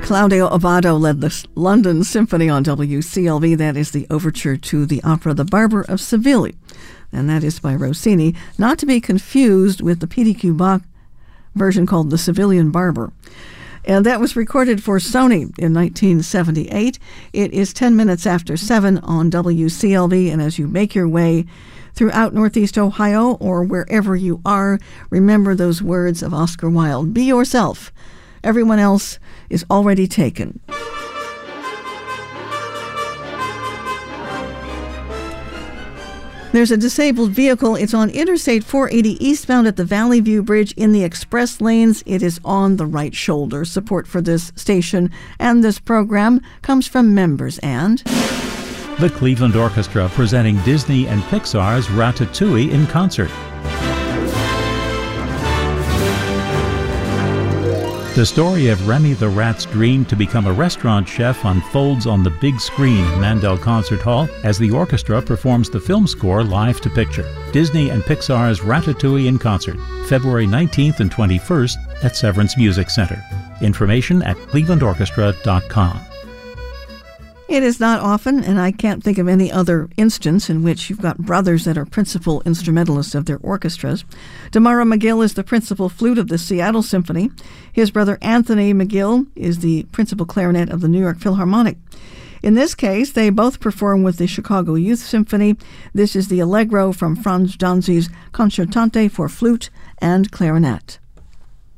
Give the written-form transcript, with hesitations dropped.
Claudio Abbado led the London Symphony on WCLV. That is the overture to the opera The Barber of Seville, and that is by Rossini, not to be confused with the P.D.Q. Bach version called The Sevillian Barber. And that was recorded for Sony in 1978. It is 10 minutes after 7 on WCLV, and as you make your way throughout Northeast Ohio or wherever you are, remember those words of Oscar Wilde: be yourself. Everyone else is already taken. There's a disabled vehicle. It's on Interstate 480 eastbound at the Valley View Bridge in the express lanes. It is on the right shoulder. Support for this station and this program comes from members and the Cleveland Orchestra, presenting Disney and Pixar's Ratatouille in concert. The story of Remy the Rat's dream to become a restaurant chef unfolds on the big screen in Mandel Concert Hall as the orchestra performs the film score live to picture. Disney and Pixar's Ratatouille in concert, February 19th and 21st at Severance Music Center. Information at clevelandorchestra.com. It is not often, and I can't think of any other instance in which you've got brothers that are principal instrumentalists of their orchestras. Damara McGill is the principal flute of the Seattle Symphony. His brother Anthony McGill is the principal clarinet of the New York Philharmonic. In this case, they both perform with the Chicago Youth Symphony. This is the Allegro from Franz Janzi's Concertante for flute and clarinet.